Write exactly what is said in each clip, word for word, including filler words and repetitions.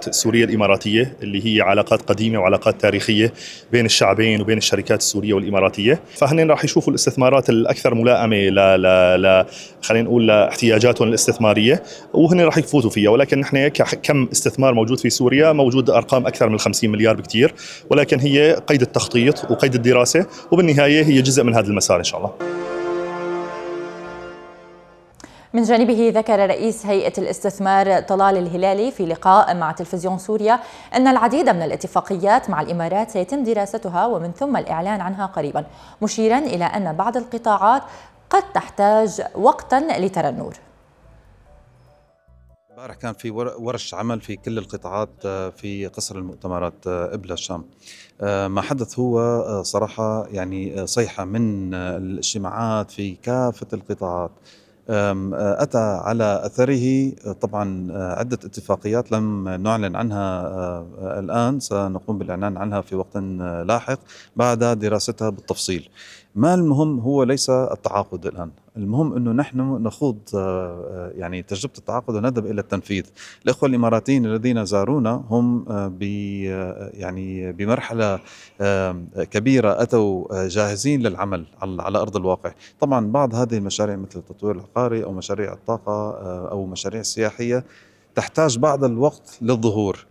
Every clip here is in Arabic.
العلاقات السورية الإماراتية اللي هي علاقات قديمة وعلاقات تاريخية بين الشعبين وبين الشركات السورية والإماراتية. فهن راح يشوفوا الاستثمارات الأكثر ملائمة ل ل ل خلينا نقول لاحتياجاتهم الاستثمارية، وهن راح يفوتوا فيها. ولكن نحن كم استثمار موجود في سوريا، موجود أرقام أكثر من خمسين مليار بكثير، ولكن هي قيد التخطيط وقيد الدراسة، وبالنهاية هي جزء من هذا المسار إن شاء الله. من جانبه ذكر رئيس هيئة الاستثمار طلال الهلالي في لقاء مع تلفزيون سوريا أن العديد من الاتفاقيات مع الإمارات سيتم دراستها ومن ثم الإعلان عنها قريبا، مشيرا إلى أن بعض القطاعات قد تحتاج وقتا لترنور. امبارح كان في ورش عمل في كل القطاعات في قصر المؤتمرات إبلة الشام. ما حدث هو صراحة يعني صيحة من الاجتماعات في كافة القطاعات، أتى على أثره طبعا عدة اتفاقيات لم نعلن عنها الآن، سنقوم بالإعلان عنها في وقت لاحق بعد دراستها بالتفصيل. ما المهم هو ليس التعاقد الآن، المهم أنه نحن نخوض يعني تجربة التعاقد ونذهب إلى التنفيذ. الإخوة الإماراتيين الذين زارونا هم يعني بمرحلة كبيرة أتوا جاهزين للعمل على أرض الواقع. طبعا بعض هذه المشاريع مثل التطوير العقاري أو مشاريع الطاقة أو مشاريع السياحية تحتاج بعض الوقت للظهور،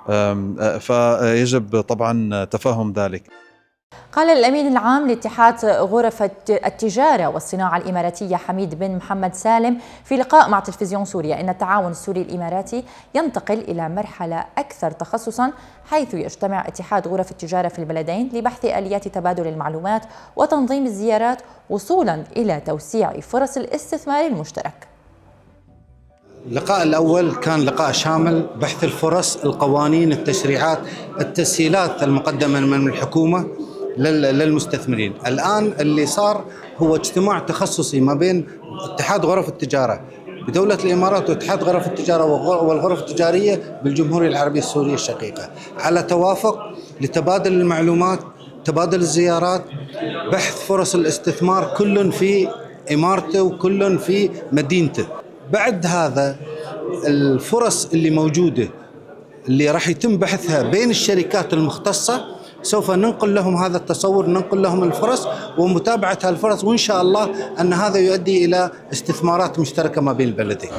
فيجب طبعا تفهم ذلك. قال الأمين العام لاتحاد غرف التجارة والصناعة الإماراتية حميد بن محمد سالم في لقاء مع تلفزيون سوريا أن التعاون السوري الإماراتي ينتقل إلى مرحلة أكثر تخصصا، حيث يجتمع اتحاد غرف التجارة في البلدين لبحث آليات تبادل المعلومات وتنظيم الزيارات وصولا إلى توسيع فرص الاستثمار المشترك. اللقاء الأول كان لقاء شامل، بحث الفرص، القوانين، التشريعات، التسهيلات المقدمة من الحكومة للمستثمرين. الآن اللي صار هو اجتماع تخصصي ما بين اتحاد غرف التجارة بدولة الإمارات واتحاد غرف التجارة والغرف التجارية بالجمهورية العربية السورية الشقيقة على توافق لتبادل المعلومات، تبادل الزيارات، بحث فرص الاستثمار، كل في إمارته وكل في مدينته. بعد هذا الفرص اللي موجودة اللي راح يتم بحثها بين الشركات المختصة سوف ننقل لهم هذا التصور، ننقل لهم الفرص ومتابعة هالفرص، وإن شاء الله أن هذا يؤدي إلى استثمارات مشتركة ما بين البلدين.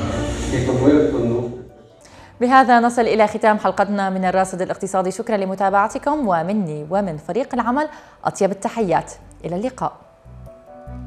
بهذا نصل إلى ختام حلقتنا من الراصد الاقتصادي. شكرا لمتابعتكم، ومني ومن فريق العمل أطيب التحيات، إلى اللقاء.